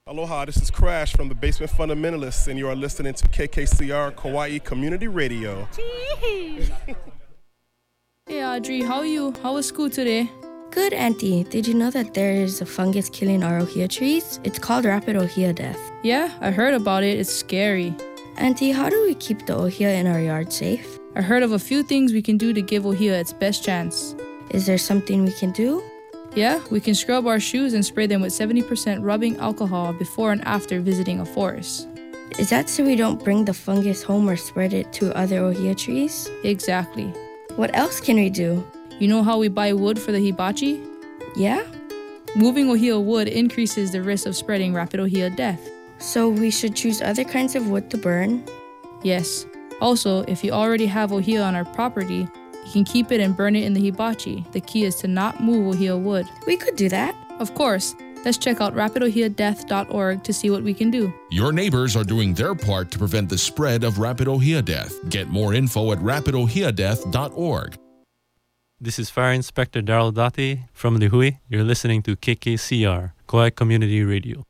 Aloha, this is Crash from the Basement Fundamentalists, and you are listening to KKCR Kauai Community Radio. Hey Audrey, how are you? How was school today? Good, Auntie. Did you know that there is a fungus killing our ohia trees? It's called rapid ohia death. Yeah, I heard about it. It's scary. Auntie, how do we keep the ohia in our yard safe? I heard of a few things we can do to give ohia its best chance. Is there something we can do? Yeah, we can scrub our shoes and spray them with 70% rubbing alcohol before and after visiting a forest. Is that so we don't bring the fungus home or spread it to other ohia trees? Exactly. What else can we do? You know how we buy wood for the hibachi? Yeah? Moving ohia wood increases the risk of spreading rapid ohia death. So we should choose other kinds of wood to burn? Yes. Also, if you already have ohia on our property, you can keep it and burn it in the hibachi. The key is to not move ohia wood. We could do that. Of course. Let's check out rapidohiadeath.org to see what we can do. Your neighbors are doing their part to prevent the spread of rapid ohia death. Get more info at rapidohiadeath.org. This is Fire Inspector Daryl Dottie from Lihui. You're listening to KKCR, Kauai Community Radio.